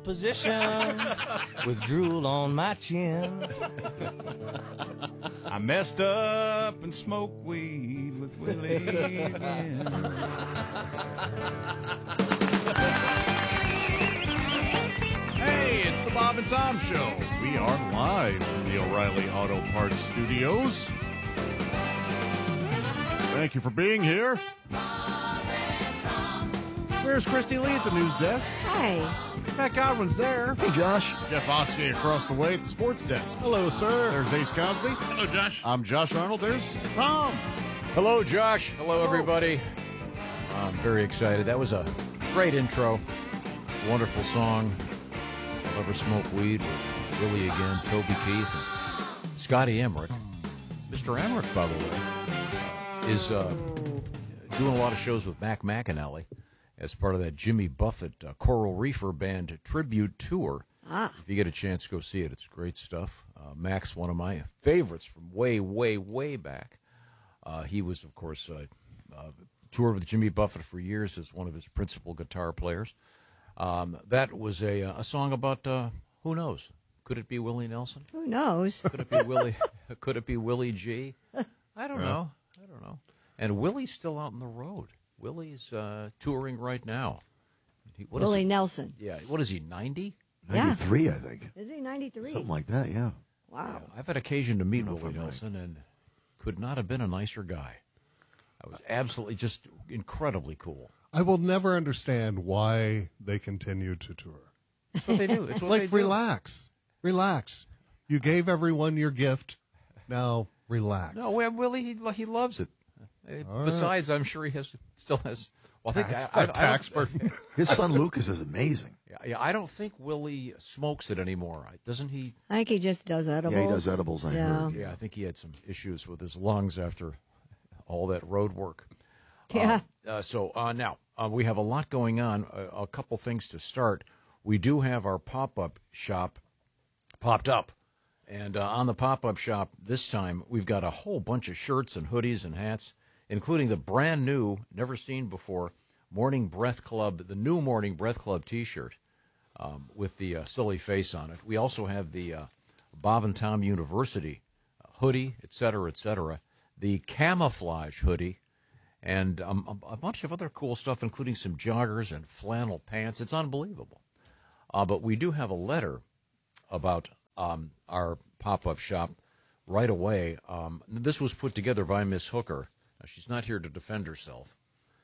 position with drool on my chin. I messed up and smoked weed with Willie again. Hey, it's the Bob and Tom Show. We are live from the O'Reilly Auto Parts Studios. Thank you for being here. There's Christy Lee at the news desk. Hi. Pat Godwin's there. Hey, Josh. Jeff Oskey across the way at the sports desk. Hello, sir. There's Ace Cosby. Hello, Josh. I'm Josh Arnold. There's Tom. Hello, Josh. Hello, everybody. I'm very excited. That was a great intro. Wonderful song. I'll Never Smoke Weed with Willie again, Toby Keith, and Scotty Emmerich. Mr. Emmerich, by the way, is doing a lot of shows with Mac McAnally as part of that Jimmy Buffett Coral Reefer Band tribute tour. If you get a chance, go see it. It's great stuff. Mac's one of my favorites from way, way, way back. He was, of course, toured with Jimmy Buffett for years as one of his principal guitar players. That was a song about, who knows? Could it be Willie Nelson? Who knows? Could it be Willie? Could it be Willie G? I don't know. And Willie's still out on the road. Willie's touring right now. Willie Nelson. Yeah. What is he, 90? 93, I think. Is he 93? Something like that, yeah. Wow. Yeah, I've had occasion to meet Willie Nelson, and could not have been a nicer guy. I was absolutely just incredibly cool. I will never understand why they continue to tour. That's what they do. It's what they do. Relax. You gave everyone your gift. Now relax. No, Willie, he loves it. Besides, I'm sure he still has. Well, I think tax burden. His son Lucas is amazing. Yeah, I don't think Willie smokes it anymore. Doesn't he? I think he just does edibles. Yeah, he does edibles, I heard. Yeah, I think he had some issues with his lungs after all that road work. Yeah. So now we have a lot going on. A couple things to start. We do have our pop-up shop popped up. And on the pop-up shop this time, we've got a whole bunch of shirts and hoodies and hats, including the brand new, never seen before, Morning Breath Club, the new Morning Breath Club T-shirt with the silly face on it. We also have the Bob and Tom University hoodie, et cetera, the camouflage hoodie, and a bunch of other cool stuff, including some joggers and flannel pants. It's unbelievable. But we do have a letter about our pop-up shop right away. This was put together by Miss Hooker. She's not here to defend herself,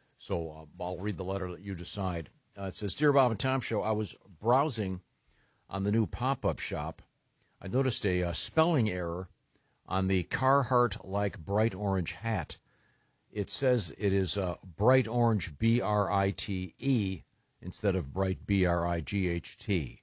so I'll read the letter that you decide. It says, Dear Bob and Tom Show, I was browsing on the new pop-up shop. I noticed a spelling error on the Carhartt-like bright orange hat. It says it is bright orange B-R-I-T-E instead of bright B-R-I-G-H-T.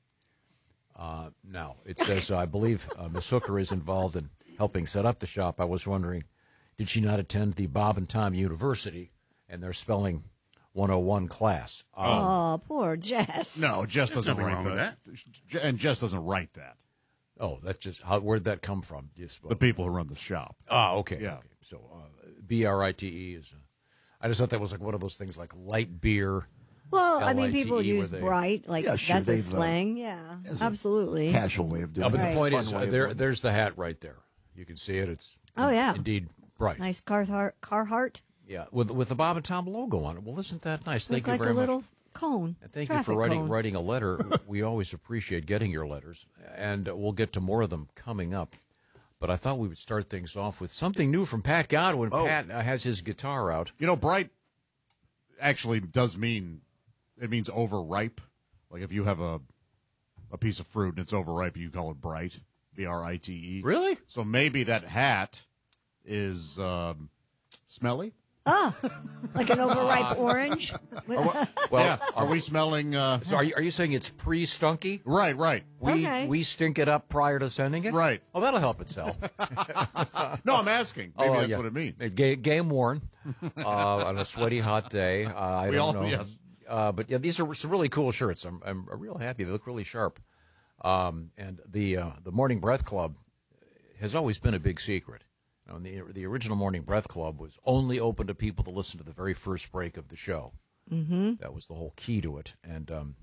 Now, it says, I believe Ms. Hooker is involved in helping set up the shop. I was wondering, did she not attend the Bob and Tom University and their spelling 101 class? Oh, poor Jess. No, Jess doesn't Nothing write wrong with that. And Jess doesn't write that. Oh, that's just, where'd that come from? The people who run the shop. Okay. Yeah. Okay. So, B-R-I-T-E is, I just thought that was like one of those things like light beer. Well, I mean, L-I-T-E, people use where they- bright, like Yeah, sure, that's a they've, slang. Yeah, as a absolutely. Casual way of doing But it. the point Fun is, way of doing it. there's the hat right there. You can see it. It's Oh, yeah. indeed bright. Nice Carhartt. Yeah, with the Bob and Tom logo on it. Well, isn't that nice? Thank Look like you very a little much. cone. And thank you traffic for cone. writing a letter. We always appreciate getting your letters, and we'll get to more of them coming up. But I thought we would start things off with something new from Pat Godwin. Pat has his guitar out. You know, bright actually does mean, it means overripe. Like if you have a piece of fruit and it's overripe, you call it bright, B-R-I-T-E. Really? So maybe that hat is smelly? Like an overripe orange. Well, Yeah. Are we smelling? so are you saying it's pre-stunky? Right. Okay. We stink it up prior to sending it? Right. Oh, that'll help it sell. No, I'm asking. Maybe that's yeah. what it means. Game worn on a sweaty, hot day. I We don't all- know. yes. But yeah, these are some really cool shirts. I'm real happy. They look really sharp. And the Morning Breath Club has always been a big secret. You know, the original Morning Breath Club was only open to people to listen to the very first break of the show. Mm-hmm. That was the whole key to it. And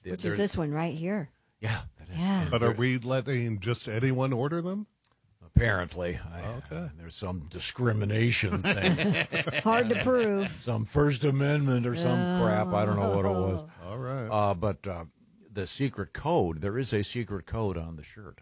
Which is there's- this one right here. Yeah, that is. Yeah. And But are we letting just anyone order them? apparently, Okay. there's some discrimination thing, Hard to prove. some First Amendment or some crap. I don't know what it was. All right. But the secret code, there is a secret code on the shirt.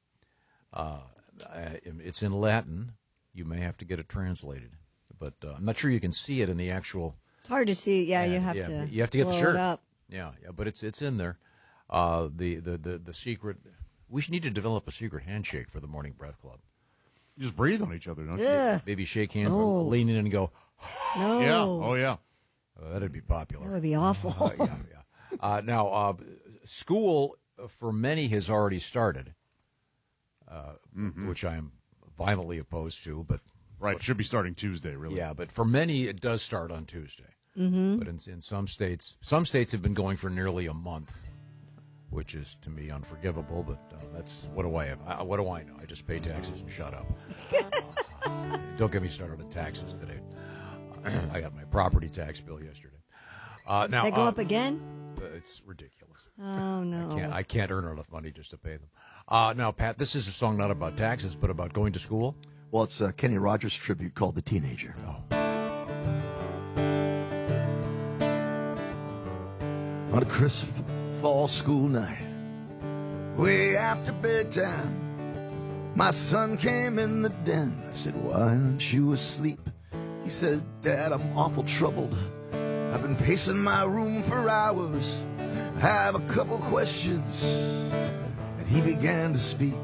It's in Latin. You may have to get it translated, but I'm not sure you can see it in the actual. It's hard to see. Yeah, you have yeah, to. you have to get the blow shirt. it up. Yeah, but it's in there. The secret. We should need to develop a secret handshake for the Morning Breath Club. You just breathe on each other, don't you? Yeah. Maybe shake hands, No. lean in, and go. No. Yeah. Oh, yeah. That'd be popular. That would be awful. Yeah. Now, school for many has already started, which I am violently opposed to. But Right. Should be starting Tuesday, really. yeah, but for many it does start on Tuesday. Mm-hmm. But in some states have been going for nearly a month, which is to me unforgivable. But that's what do I have? What do I know? I just pay taxes and shut up. Don't get me started on taxes today. I got my property tax bill yesterday. Now They go up again? It's ridiculous. Oh, no. I can't earn enough money just to pay them. Now, Pat, this is a song not about taxes, but about going to school. Well, it's a Kenny Rogers tribute called The Teenager. On a crisp fall school night, way after bedtime, my son came in the den. I said, "Why aren't you asleep?" He said, "Dad, I'm awful troubled. I've been pacing my room for hours. I have a couple questions." And he began to speak.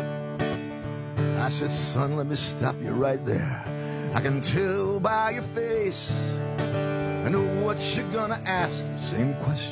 I said, "Son, let me stop you right there. I can tell by your face. I know what you're gonna ask. The same question